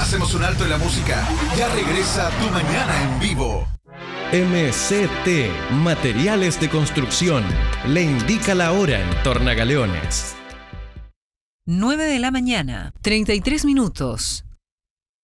Hacemos un alto en la música. Ya regresa Tu Mañana en Vivo. MCT Materiales de Construcción le indica la hora en Tornagaleones. 9 de la mañana, 33 minutos.